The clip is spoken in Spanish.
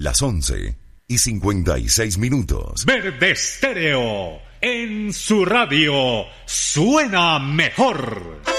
las 11:56. Verde Estéreo, en su radio, suena mejor.